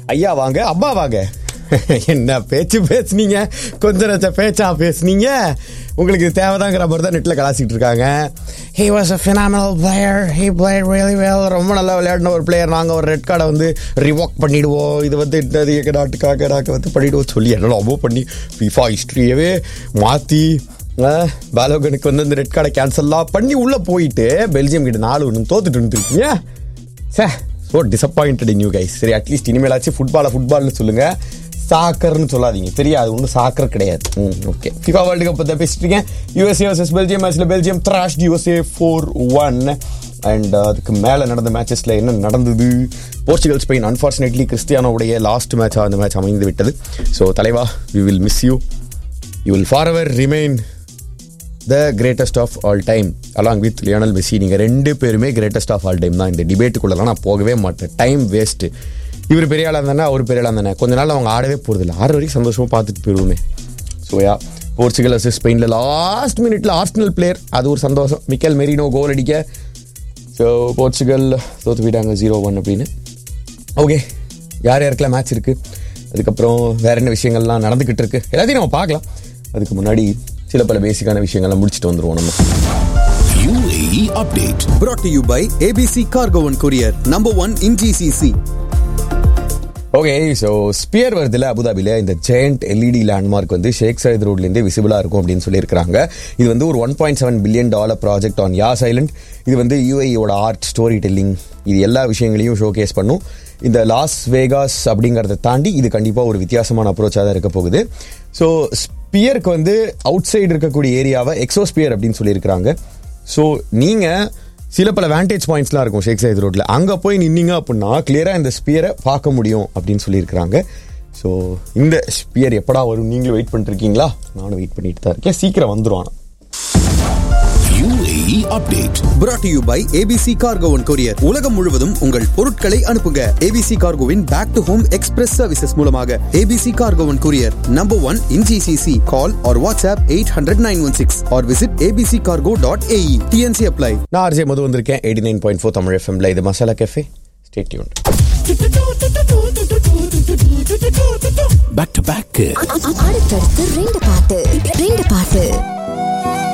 ஐயா வாங்க, அம்மா வாங்க. என்ன பேச்சு பேசுனீங்க, கொஞ்சம் நச்ச பேச்சா பேசுனீங்க. உங்களுக்கு தேவைதாங்கிற மாதிரி தான் நெட்டில் கலாசிக்கிட்டு இருக்காங்க. He was a phenomenal player. He played really well. ரொம்ப நல்லா விளையாடின ஒரு பிளேயர். நாங்கள் ஒரு ரெட் கார்டை வந்து ரிவோக் பண்ணிடுவோம், இது வந்து நாட்டுக்காக நாங்கள் வந்து பண்ணிடுவோம் சொல்லி என்னெல்லாமோ பண்ணி FIFA ஹிஸ்ட்ரியவே மாற்றி பாலோகனுக்கு வந்து இந்த ரெட் கார்டை கேன்சல்லாம் பண்ணி உள்ளே போயிட்டு பெல்ஜியம் கிட்ட 4-1 தோத்துட்டு இருந்துருக்கீங்க. Sir so disappointed in you guys. சரி, அட்லீஸ்ட் இனிமேலாச்சும் ஃபுட்பால்னு சொல்லுங்கள், சாக்கர்னு சொல்லாதீங்க. தெரியாது, ஒன்றும் சாக்கர் கிடையாது. ஓகே, FIFA வேர்ல்டு கப் பற்றி பேசிட்டு இருக்கேன். USA vs பெல்ஜியம் மேட்ச்சில் பெல்ஜியம் த்ராஷ்ட் USA 4-1. அண்ட் அதுக்கு மேலே நடந்த மேட்சஸில் என்ன நடந்தது? போர்ச்சுகல் ஸ்பெயின் அன்ஃபார்ச்சுனேட்லி கிறிஸ்டியானோடைய லாஸ்ட் மேட்சாக அந்த மேட்ச் அமைந்து விட்டது. ஸோ தலைவா, we will miss you. You will for ever remain the greatest of all time along with Lionel Messi. நீங்கள் 2 பேருமே கிரேட்டஸ்ட் ஆஃப் ஆல் டைம் தான். இந்த டிபேட்டுக்குள்ளலாம் நான் போகவே மாட்டேன். Time waste. இவர் பெரிய ஆளாக இருந்தானே, அவர் பெரிய ஆளாக இருந்தானே, கொஞ்ச நாள் அவங்க ஆடவே போகிறதில்ல. ஆறு வரைக்கும் சந்தோஷமாக பார்த்துட்டு போயிடுவோமே. ஸோ போர்ச்சுகல் vs ஸ்பெயினில் லாஸ்ட் மினிட்ல ஆர்சனல் பிளேயர், அது ஒரு சந்தோஷம். மிக்கேல் மெரினோ கோல் அடிக்க. ஸோ போர்ச்சுகல் தோற்று போயிட்டாங்க 0-1 அப்படின்னு. ஓகே, யார் யாருக்கெல்லாம் மேட்ச் இருக்குது, அதுக்கப்புறம் வேற என்ன விஷயங்கள்லாம் நடந்துக்கிட்டு இருக்கு, எல்லாத்தையும் நம்ம பார்க்கலாம். அதுக்கு முன்னாடி சில பல பேசிக்கான விஷயங்கள்லாம் முடிச்சுட்டு வந்துருவோம் நம்ம. UAE update brought to you by ABC Cargo and Courier, number 1 in GCC. Okay, so sphere வருதுல அபுதாபியில், இந்த ஜெயண்ட் எல்இடி லேண்ட்மார்க் வந்து ஷேக் சையத் ரோட்லேருந்தே விசிபிளாக இருக்கும் அப்படின்னு சொல்லியிருக்காங்க. இது வந்து ஒரு $1.7 பில்லியன் ப்ராஜெக்ட் ஆன் யாஸ் ஐலண்ட். இது வந்து UAEயோட ஆர்ட், ஸ்டோரி டெல்லிங், இது எல்லா விஷயங்களையும் ஷோகேஸ் பண்ணும். இந்த லாஸ் வேகாஸ் அப்படிங்கிறத தாண்டி இது கண்டிப்பாக ஒரு வித்தியாசமான அப்ரோச்சாக தான் இருக்க போகுது. ஸோ ஸ்பியருக்கு வந்து அவுட் சைடு இருக்கக்கூடிய ஏரியாவை எக்ஸோஸ்பியர் அப்படின்னு சொல்லியிருக்கிறாங்க. ஸோ நீங்கள் சில பல வேண்டேஜ் பாயிண்ட்ஸ்லாம் இருக்கும் ஷேக் சையத் ரோட்டில், அங்கே போய் நின்னீங்க அப்படின்னா கிளியராக இந்த ஸ்பியரை பார்க்க முடியும் அப்படின்னு சொல்லியிருக்கிறாங்க. ஸோ இந்த ஸ்பியர் எப்படா வரும், நீங்களும் வெயிட் பண்ணிட்டு இருக்கீங்களா? நானும் வெயிட் பண்ணிட்டு தான் இருக்கேன். சீக்கிரம் வந்துடும். UAE update brought to you by ABC Cargo and Courier. உலகம் முழுவதும் உங்கள் பொருட்களை அனுப்புங்க ABC Cargoவின் back to home express services மூலமாக. ABC Cargo and Courier, number 1 in GCC. Call or WhatsApp 800-916 or visit abccargo.ae. TNC apply. நான் RJ மது வந்திருக்கேன் 89.4 தமிழ் FMல. இது masala cafe. Stay tuned. Back to back. அடுத்தடுத்து 2 பாட்டு